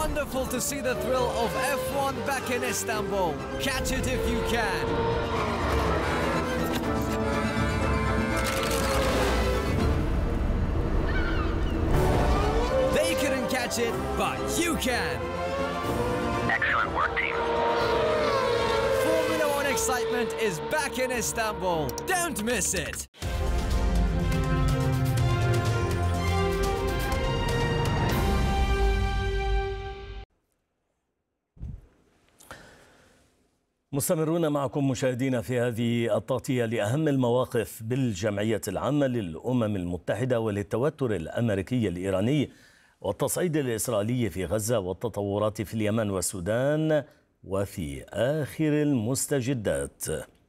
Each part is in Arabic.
wonderful to see the thrill of F1 back in Istanbul. Catch it if you can. They couldn't catch it, but you can. Excellent work, team. Formula One excitement is back in Istanbul. Don't miss it. مستمرون معكم مشاهدينا في هذه التغطية لأهم المواقف بالجمعية العامة للأمم المتحدة وللتوتر الأمريكي الإيراني والتصعيد الإسرائيلي في غزة والتطورات في اليمن والسودان وفي آخر المستجدات.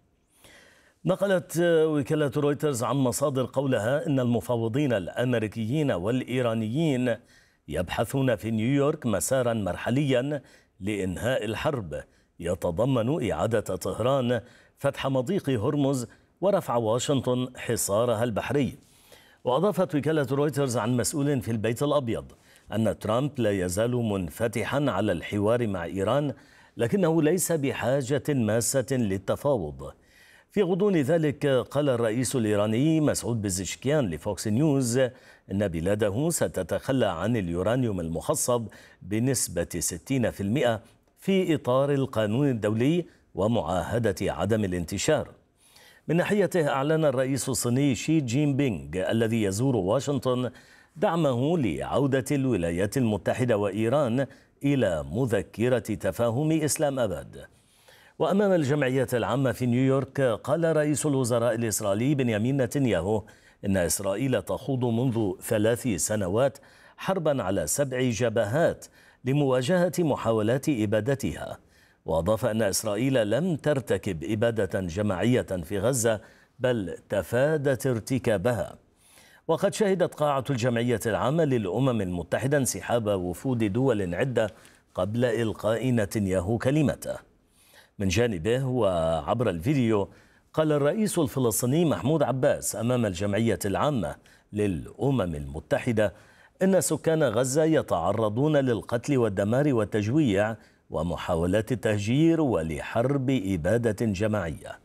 نقلت وكالة رويترز عن مصادر قولها إن المفاوضين الأمريكيين والإيرانيين يبحثون في نيويورك مسارا مرحليا لإنهاء الحرب يتضمن إعادة طهران فتح مضيق هرمز ورفع واشنطن حصارها البحري. وأضافت وكالة رويترز عن مسؤول في البيت الأبيض أن ترامب لا يزال منفتحا على الحوار مع إيران لكنه ليس بحاجة ماسة للتفاوض. في غضون ذلك قال الرئيس الإيراني مسعود بزشكيان لفوكس نيوز إن بلاده ستتخلى عن اليورانيوم المخصب بنسبة 60% في إطار القانون الدولي ومعاهدة عدم الانتشار. من ناحيته أعلن الرئيس الصيني شي جين بينغ الذي يزور واشنطن دعمه لعودة الولايات المتحدة وإيران إلى مذكرة تفاهم إسلام أباد. وأمام الجمعية العامة في نيويورك قال رئيس الوزراء الإسرائيلي بنيامين نتنياهو إن إسرائيل تخوض منذ 3 سنوات حربا على 7 جبهات لمواجهة محاولات إبادتها. وأضاف أن إسرائيل لم ترتكب إبادة جماعية في غزة بل تفادت ارتكابها. وقد شهدت قاعة الجمعية العامة للأمم المتحدة انسحاب وفود دول عدة قبل إلقاء نتنياهو كلمته. من جانبه وعبر الفيديو قال الرئيس الفلسطيني محمود عباس أمام الجمعية العامة للأمم المتحدة إن سكان غزة يتعرضون للقتل والدمار والتجويع ومحاولات التهجير ولحرب إبادة جماعية.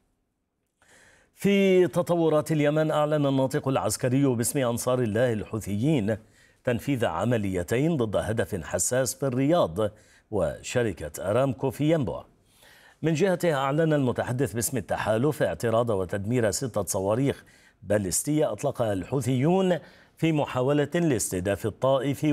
في تطورات اليمن أعلن الناطق العسكري باسم أنصار الله الحوثيين تنفيذ عمليتين ضد هدف حساس في الرياض وشركة أرامكو في ينبع. من جهته أعلن المتحدث باسم التحالف اعتراض وتدمير 6 صواريخ باليستية أطلقها الحوثيون في محاولة لاستهداف الطائف